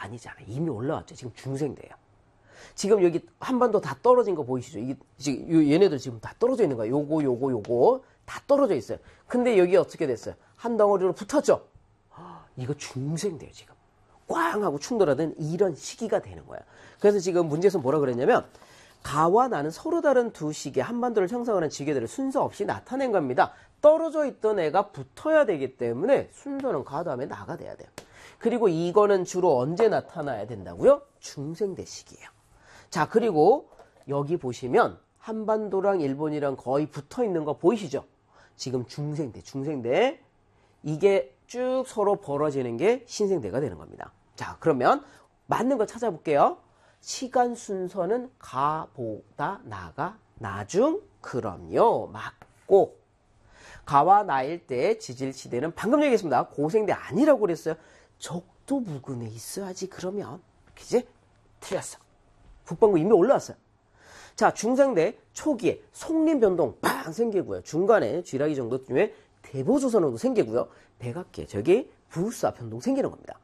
아니잖아. 이미 올라왔죠. 지금 중생대예요. 지금 여기 한반도 다 떨어진 거 보이시죠? 이게 지금 얘네들 지금 다 떨어져 있는 거야. 요거 다 떨어져 있어요. 근데 여기 어떻게 됐어요? 한 덩어리로 붙었죠? 이거 중생대예요, 지금. 꽝 하고 충돌하던 이런 시기가 되는 거예요. 그래서 지금 문제에서 뭐라 그랬냐면 가와 나는 서로 다른 두 시계 한반도를 형성하는 지계들을 순서 없이 나타낸 겁니다. 떨어져 있던 애가 붙어야 되기 때문에 순서는 가 다음에 나가 돼야 돼요. 그리고 이거는 주로 언제 나타나야 된다고요? 중생대 시기예요. 자, 그리고 여기 보시면 한반도랑 일본이랑 거의 붙어 있는 거 보이시죠? 지금 중생대. 이게 쭉 서로 벌어지는 게 신생대가 되는 겁니다. 자, 그러면 맞는 거 찾아볼게요. 시간 순서는 가보다 나가 나중. 그럼요. 맞고. 가와 나일 때 지질시대는 방금 얘기했습니다. 고생대 아니라고 그랬어요. 적도 무근에 있어야지. 그러면 그지? 틀렸어. 북반구 이미 올라왔어요. 자, 중생대 초기에 속림 변동 빵 생기고요. 중간에 쥐라기 정도쯤에 대보조선으로 생기고요. 백악계 저기 불사 변동 생기는 겁니다.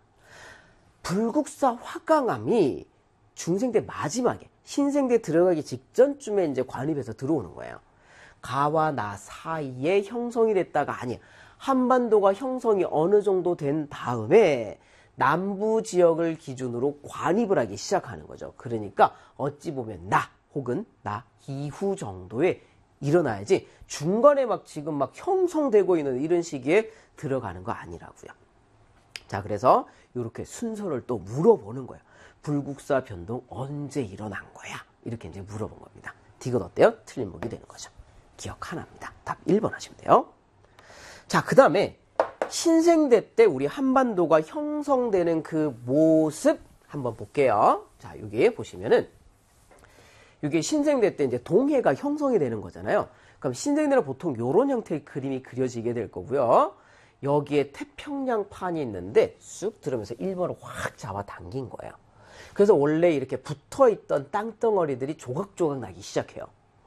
불국사 화강암이 중생대 마지막에 신생대 들어가기 직전쯤에 이제 관입해서 들어오는 거예요. 가와 나 사이에 형성이 됐다가 아니야. 한반도가 형성이 어느 정도 된 다음에 남부 지역을 기준으로 관입을 하기 시작하는 거죠. 그러니까 어찌 보면 나 혹은 나 이후 정도에 일어나야지 중간에 막 지금 막 형성되고 있는 이런 시기에 들어가는 거 아니라고요. 자, 그래서 이렇게 순서를 또 물어보는 거예요. 불국사 변동 언제 일어난 거야? 이렇게 이제 물어본 겁니다. 디귿 어때요? 틀린 목이 되는 거죠. 기억 하나입니다. 답 1번 하시면 돼요. 자, 그 다음에 신생대 때 우리 한반도가 형성되는 그 모습 한번 볼게요. 자, 여기 보시면은 이게 신생대 때 이제 동해가 형성이 되는 거잖아요. 그럼 신생대는 보통 이런 형태의 그림이 그려지게 될 거고요. 여기에 태평양판이 있는데 쑥 들으면서 1번을 확 잡아당긴 거예요. 그래서 원래 이렇게 붙어있던 땅덩어리들이 조각조각 나기 시작해요.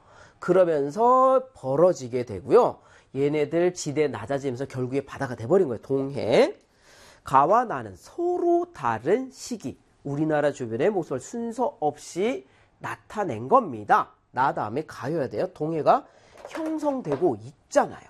그러면서 벌어지게 되고요. 얘네들 지대 낮아지면서 결국에 바다가 돼버린 거예요. 동해. 가와 나는 서로 다른 시기, 우리나라 주변의 모습을 순서 없이 나타낸 겁니다. 나 다음에 가여야 돼요. 동해가 형성되고 있잖아요.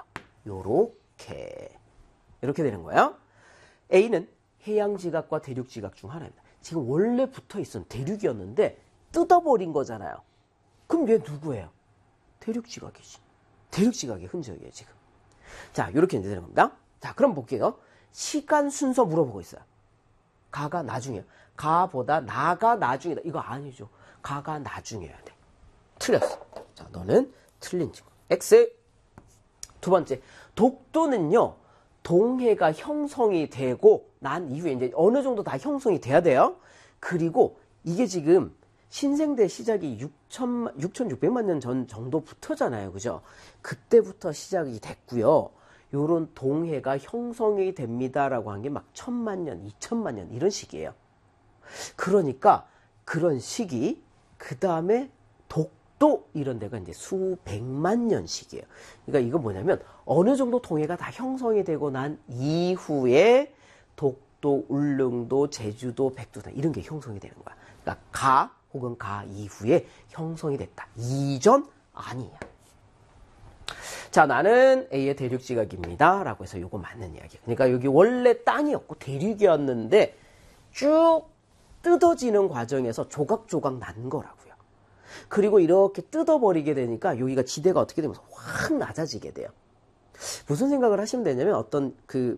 이렇게 되는 거예요. A는 해양지각과 대륙지각 중 하나입니다. 지금 원래 붙어있던 대륙이었는데 뜯어버린 거잖아요. 그럼 얘 누구예요? 대륙지각이지. 대륙지각의 흔적이에요, 지금. 자, 이렇게 이제 되는 겁니다. 자, 그럼 볼게요. 시간 순서 물어보고 있어요. 가가 나중이에요. 가보다 나가 나중이다. 이거 아니죠. 가가 나중이어야 돼. 틀렸어. 자, 너는 틀린 친구. X. 두 번째. 독도는요, 동해가 형성이 되고 난 이후에 이제 어느 정도 다 형성이 돼야 돼요. 그리고 이게 지금 신생대 시작이 6,600만 년 전 정도부터잖아요. 그죠? 그때부터 시작이 됐고요. 요런 동해가 형성이 됩니다라고 한 게 막 1,000만 년, 2,000만 년 이런 시기예요. 그러니까 그런 시기, 그 다음에 독도 이런 데가 이제 수백만 년 시기예요. 그러니까 이거 뭐냐면 어느 정도 동해가 다 형성이 되고 난 이후에 독도, 울릉도, 제주도, 백두산 이런 게 형성이 되는 거야. 그러니까 가 혹은 가 이후에 형성이 됐다. 이전 아니야. 자, 나는 A의 대륙지각입니다. 라고 해서 요거 맞는 이야기야. 그러니까 여기 원래 땅이었고 대륙이었는데 쭉 뜯어지는 과정에서 조각조각 난 거라고요. 그리고 이렇게 뜯어버리게 되니까 여기가 지대가 어떻게 되면서 확 낮아지게 돼요. 무슨 생각을 하시면 되냐면 어떤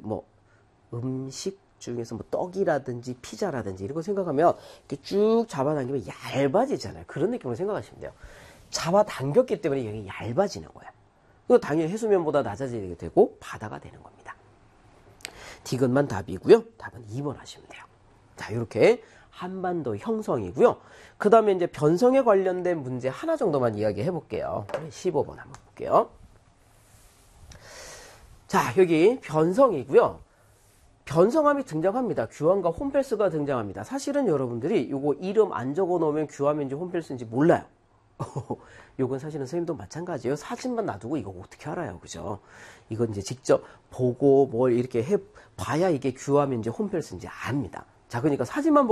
음식 중에서 뭐 떡이라든지 피자라든지 이런 거 생각하면 이렇게 쭉 잡아당기면 얇아지잖아요. 그런 느낌으로 생각하시면 돼요. 잡아당겼기 때문에 여기 얇아지는 거야. 그리고 당연히 해수면보다 낮아지게 되고 바다가 되는 겁니다. 디귿만 답이고요. 답은 2번 하시면 돼요. 자, 이렇게 한반도 형성이고요. 그 다음에 이제 변성에 관련된 문제 하나 정도만 이야기해 볼게요. 15번 한번 볼게요. 자, 여기 변성이고요. 변성함이 등장합니다. 규함과 홈펠스가 등장합니다. 사실은 여러분들이 요거 이름 안 적어 놓으면 규함인지 홈펠스인지 몰라요. 요건 사실은 선생님도 마찬가지예요. 사진만 놔두고 이거 어떻게 알아요. 그죠? 이건 이제 직접 보고 뭘 이렇게 해 봐야 이게 규함인지 홈펠스인지 압니다. 자, 그러니까 사진만 보고